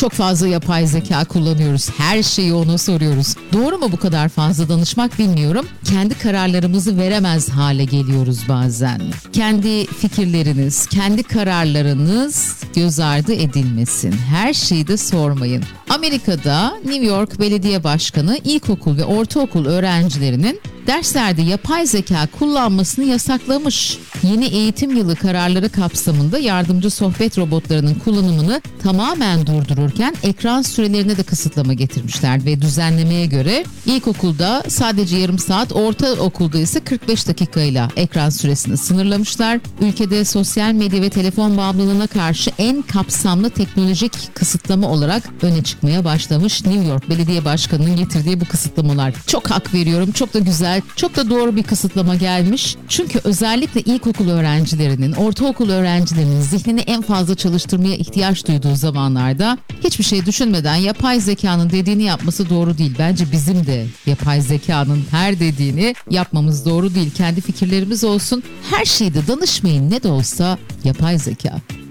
Çok fazla yapay zeka kullanıyoruz. Her şeyi ona soruyoruz. Doğru mu bu kadar fazla danışmak bilmiyorum. Kendi kararlarımızı veremez hale geliyoruz bazen. Kendi fikirleriniz, kendi kararlarınız göz ardı edilmesin. Her şeyi de sormayın. Amerika'da New York Belediye Başkanı ilkokul ve ortaokul öğrencilerinin derslerde yapay zeka kullanmasını yasaklamış. Yeni eğitim yılı kararları kapsamında yardımcı sohbet robotlarının kullanımını tamamen durdururken ekran sürelerine de kısıtlama getirmişler ve düzenlemeye göre ilkokulda sadece yarım saat, ortaokulda ise 45 dakikayla ekran süresini sınırlamışlar. Ülkede sosyal medya ve telefon bağımlılığına karşı en kapsamlı teknolojik kısıtlama olarak öne çıkmaya başlamış New York Belediye Başkanı'nın getirdiği bu kısıtlamalar. Çok hak veriyorum, çok da güzel, çok da doğru bir kısıtlama gelmiş. Çünkü özellikle ilkokul öğrencilerinin, ortaokul öğrencilerinin zihnini en fazla çalıştırmaya ihtiyaç duyduğu zamanlarda hiçbir şey düşünmeden yapay zekanın dediğini yapması doğru değil. Bence bizim de yapay zekanın her dediğini yapmamız doğru değil. Kendi fikirlerimiz olsun. Her şeyde danışmayın, ne de olsa yapay zeka.